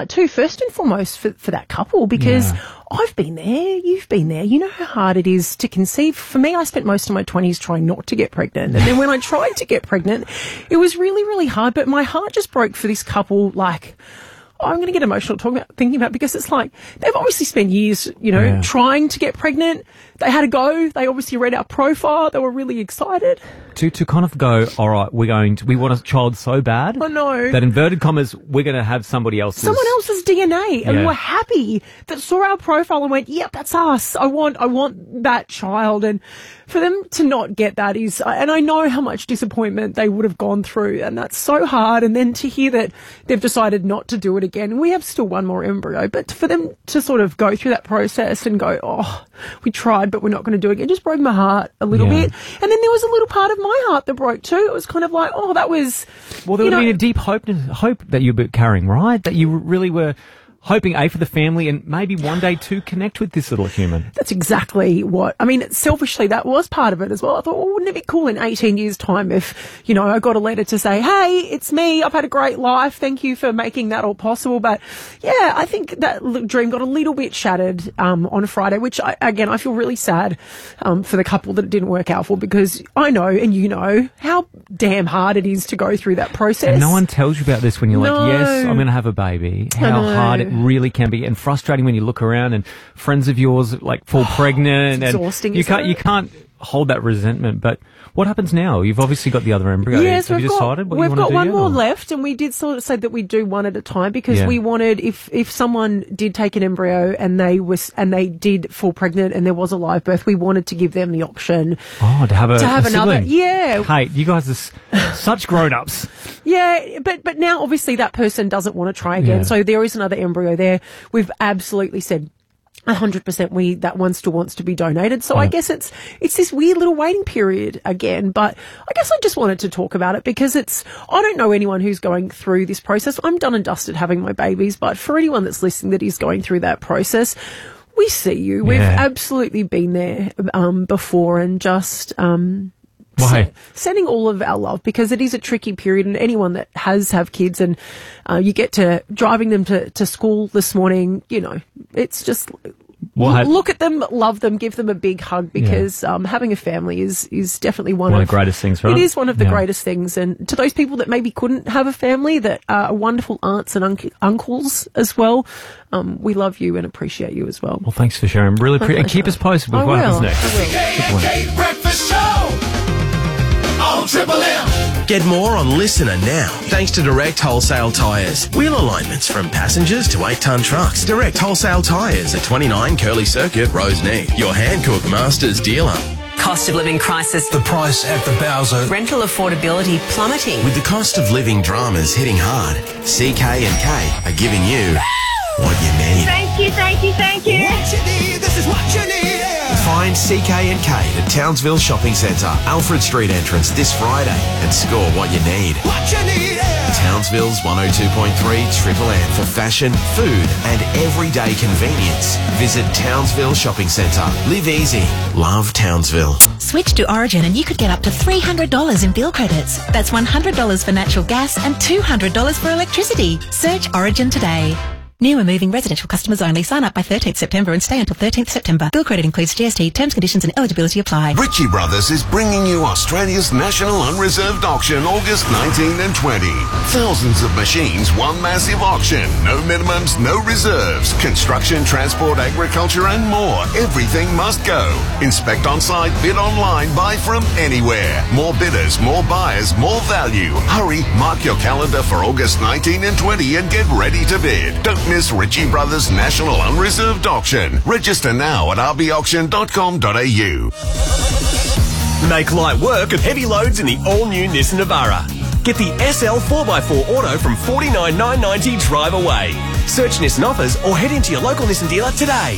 heart too, first and foremost for that couple, because I've been there, you've been there. You know how hard it is to conceive. For me, I spent most of my 20s trying not to get pregnant. And then when I tried to get pregnant, it was really, really hard. But my heart just broke for this couple, like, I'm going to get emotional thinking about, because it's like they've obviously spent years, trying to get pregnant. They had a go. They obviously read our profile. They were really excited. To kind of go, all right, we want a child so bad. I know. That inverted commas, we're going to have someone else's DNA, and we're happy that saw our profile and went, yep, that's us. I want that child. And for them to not get that is, and I know how much disappointment they would have gone through, and that's so hard. And then to hear that they've decided not to do it again, we have still one more embryo, but for them to sort of go through that process and go, oh, we tried, but we're not going to do it again, just broke my heart a little bit. And then there was a little part of my heart that broke too. It was kind of like, oh, that was... Well, there would have been a deep hope that you were carrying, right? That you really were hoping, A, for the family, and maybe one day to connect with this little human. That's exactly what... I mean, selfishly, that was part of it as well. I thought, well, wouldn't it be cool in 18 years' time if, I got a letter to say, hey, it's me, I've had a great life, thank you for making that all possible. But, yeah, I think that dream got a little bit shattered on Friday, which, I feel really sad for the couple that it didn't work out for, because I know, and you know, how damn hard it is to go through that process. And no one tells you about this when you're like, yes, I'm going to have a baby. How hard it really can be, and frustrating when you look around and friends of yours like fall pregnant. It's exhausting. And you can't hold that resentment. But what happens now? You've obviously got the other embryo. Yes, have you decided what you want to do? We've got one more left, and we did sort of say that we do one at a time, because we wanted, if someone did take an embryo and they did fall pregnant and there was a live birth, we wanted to give them the option. Oh, to have another. Sibling. Yeah. Hey, you guys are such grown-ups. Yeah, but now obviously that person doesn't want to try again, so there is another embryo there. We've absolutely said 100% that one still wants to be donated. So I guess it's this weird little waiting period again. But I guess I just wanted to talk about it, because I don't know anyone who's going through this process. I'm done and dusted having my babies, but for anyone that's listening that is going through that process, we see you. We've absolutely been there before, and just sending all of our love, because it is a tricky period, and anyone that have kids and you get to driving them to school this morning, it's just look at them, love them, give them a big hug, because having a family is definitely one of the greatest things, right? It is one of the greatest things. And to those people that maybe couldn't have a family, that are wonderful aunts and uncles as well, we love you and appreciate you as well. Well, thanks for sharing. Really appreciate it. And keep us posted with what happens next. CK Breakfast Show on Triple M. Get more on Listener now, thanks to Direct Wholesale Tyres. Wheel alignments from passengers to 8-ton trucks. Direct Wholesale Tyres at 29 Curly Circuit, Roseneath. Your Hankook Masters dealer. Cost of living crisis. The price at the Bowser. Rental affordability plummeting. With the cost of living dramas hitting hard, CK&K are giving you what you need. Thank you. What you need, this is what you need. Find CK&K at Townsville Shopping Centre, Alfred Street entrance this Friday, and score what you need. What you need. Townsville's 102.3 Triple M for fashion, food and everyday convenience. Visit Townsville Shopping Centre. Live easy. Love Townsville. Switch to Origin and you could get up to $300 in bill credits. That's $100 for natural gas and $200 for electricity. Search Origin today. New and moving residential customers only. Sign up by 13th September and stay until 13th September. Bill credit includes GST. Terms, conditions and eligibility apply. Ritchie Brothers is bringing you Australia's National Unreserved Auction August 19 and 20. Thousands of machines, one massive auction. No minimums, no reserves. Construction, transport, agriculture and more. Everything must go. Inspect on site, bid online, buy from anywhere. More bidders, more buyers, more value. Hurry, mark your calendar for August 19 and 20 and get ready to bid. Don't miss Ritchie Brothers National Unreserved Auction. Register now at rbauction.com.au. Make light work of heavy loads in the all-new Nissan Navara. Get the SL 4x4 Auto from $49,990 drive away. Search Nissan offers or head into your local Nissan dealer today.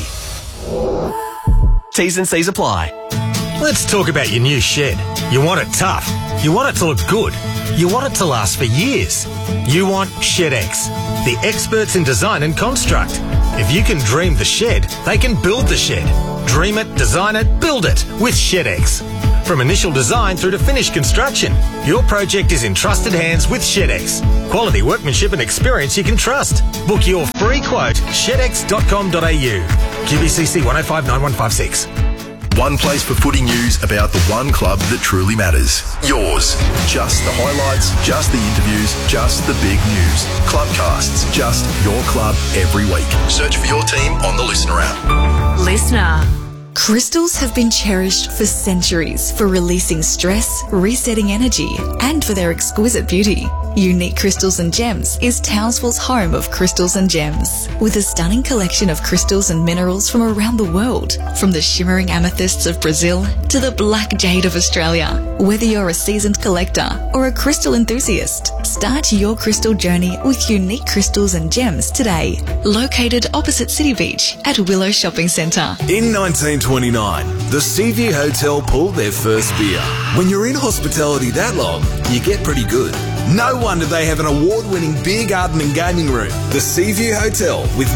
T's and C's apply. Let's talk about your new shed. You want it tough. You want it to look good. You want it to last for years. You want ShedX, the experts in design and construct. If you can dream the shed, they can build the shed. Dream it, design it, build it with ShedX. from initial design through to finished construction. Your project is in trusted hands with ShedX. Quality workmanship and experience you can trust. Book your free quote, shedx.com.au. QBCC 1059156. One place for footy news about the one club that truly matters. Yours. Just the highlights, just the interviews, just the big news. Clubcasts, just your club every week. Search for your team on the Listener app. Listener. Crystals have been cherished for centuries for releasing stress, resetting energy, and for their exquisite beauty. Unique Crystals and Gems is Townsville's home of crystals and gems, with a stunning collection of crystals and minerals from around the world, from the shimmering amethysts of Brazil to the black jade of Australia. Whether you're a seasoned collector or a crystal enthusiast, start your crystal journey with Unique Crystals and Gems today. Located opposite City Beach at Willow Shopping Centre. In 1929, the Seaview Hotel pulled their first beer. When you're in hospitality that long, you get pretty good. No wonder they have an award-winning beer garden and gaming room. The Seaview Hotel with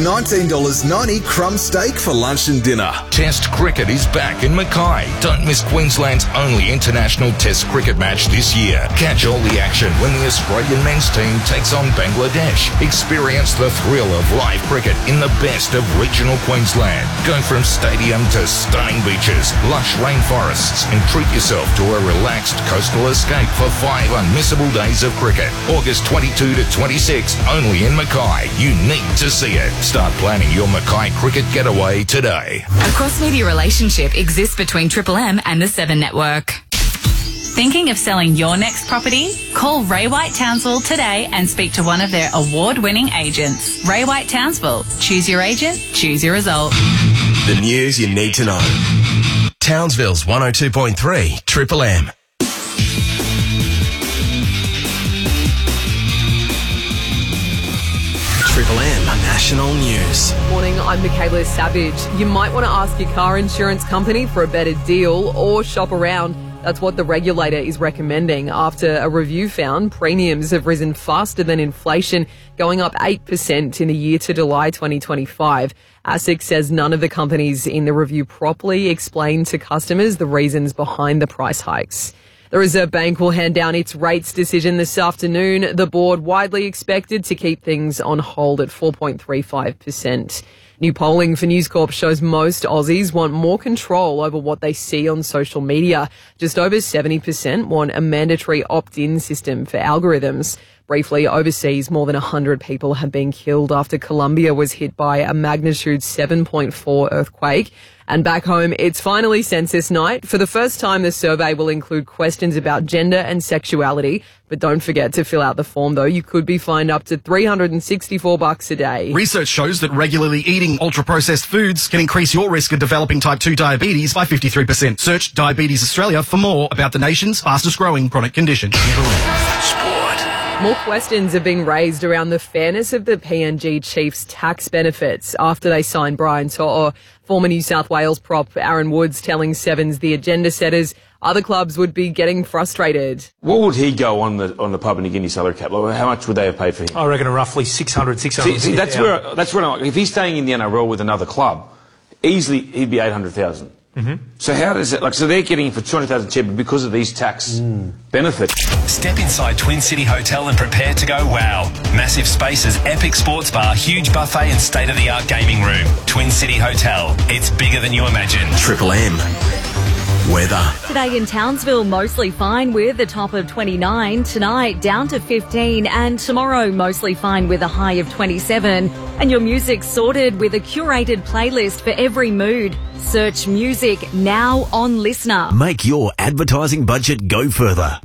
$19.90 crumb steak for lunch and dinner. Test cricket is back in Mackay. Don't miss Queensland's only international Test cricket match this year. Catch all the action when the Australian men's team takes on Bangladesh. Experience the thrill of live cricket in the best of regional Queensland. Go from stadium to stunning beaches, lush rainforests, and treat yourself to a relaxed coastal escape for 5 unmissable days of cricket. August 22 to 26, only in Mackay. You need to see it. Start planning your Mackay cricket getaway today. A cross-media relationship exists between Triple M and the 7 Network. Thinking of selling your next property? Call Ray White Townsville today and speak to one of their award-winning agents. Ray White Townsville. Choose your agent, choose your result. The news you need to know. Townsville's 102.3 Triple M. Triple M National News. Morning, I'm Michaela Savage. You might want to ask your car insurance company for a better deal or shop around. That's what the regulator is recommending after a review found premiums have risen faster than inflation, going up 8% in the year to July 2025. ASIC says none of the companies in the review properly explained to customers the reasons behind the price hikes. The Reserve Bank will hand down its rates decision this afternoon. The board widely expected to keep things on hold at 4.35%. New polling for News Corp shows most Aussies want more control over what they see on social media. Just over 70% want a mandatory opt-in system for algorithms. Briefly, overseas, more than 100 people have been killed after Colombia was hit by a magnitude 7.4 earthquake. And back home, it's finally census night. For the first time, the survey will include questions about gender and sexuality. But don't forget to fill out the form, though. You could be fined up to $364 a day. Research shows that regularly eating ultra-processed foods can increase your risk of developing type 2 diabetes by 53%. Search Diabetes Australia for more about the nation's fastest-growing chronic condition. More questions have been raised around the fairness of the PNG Chiefs' tax benefits after they signed Brian To'o. Former New South Wales prop Aaron Woods telling Sevens the agenda setters other clubs would be getting frustrated. What would he go on the Papua New Guinea salary cap? Like, how much would they have paid for him? I reckon roughly 600. See, that's where I'm like, if he's staying in the NRL with another club, easily he'd be 800,000. Mm-hmm. So how does it, so they're getting it for 200,000 cheaper because of these tax benefits. Step inside Twin City Hotel and prepare to go wow. Massive spaces, epic sports bar, huge buffet and state-of-the-art gaming room. Twin City Hotel. It's bigger than you imagine. Triple M. Weather. Today in Townsville, mostly fine with a top of 29. Tonight, down to 15. And tomorrow, mostly fine with a high of 27. And your music sorted with a curated playlist for every mood. Search music now on Listener. Make your advertising budget go further.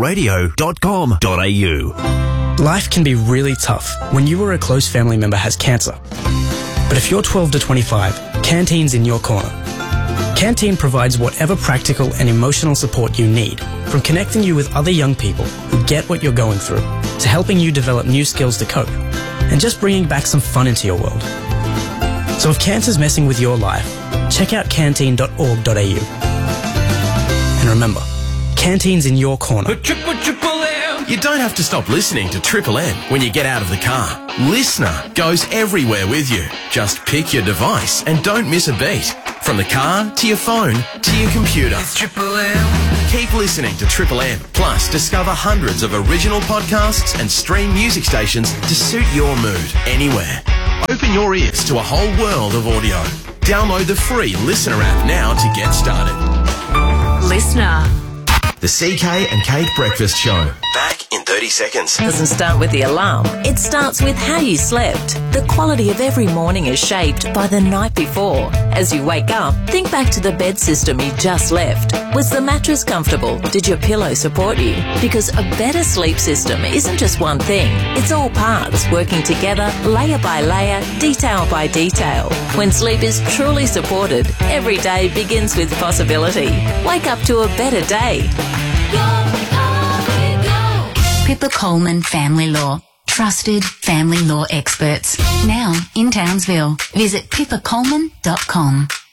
Commercialradio.com.au. Life can be really tough when you or a close family member has cancer. But if you're 12 to 25, Canteen's in your corner. Canteen provides whatever practical and emotional support you need, from connecting you with other young people who get what you're going through, to helping you develop new skills to cope, and just bringing back some fun into your world. So if cancer's messing with your life, check out canteen.org.au. And remember, Canteen's in your corner. You don't have to stop listening to Triple M when you get out of the car. Listener goes everywhere with you. Just pick your device and don't miss a beat. From the car to your phone to your computer. It's Triple M. Keep listening to Triple M. Plus, discover hundreds of original podcasts and stream music stations to suit your mood anywhere. Open your ears to a whole world of audio. Download the free Listener app now to get started. Listener. The CK and Kate Breakfast Show. Back in 30 seconds. Doesn't start with the alarm. It starts with how you slept. The quality of every morning is shaped by the night before. As you wake up, think back to the bed system you just left. Was the mattress comfortable? Did your pillow support you? Because a better sleep system isn't just one thing. It's all parts working together, layer by layer, detail by detail. When sleep is truly supported, every day begins with possibility. Wake up to a better day. Pippa Coleman Family Law. Trusted family law experts. Now in Townsville. Visit pippacoleman.com.